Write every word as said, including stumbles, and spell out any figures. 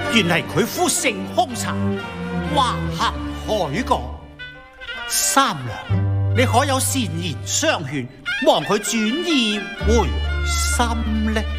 原嚟佢夫姓兇殘，橫行海角。三娘，你可有善言相勸，望佢轉意回心呢？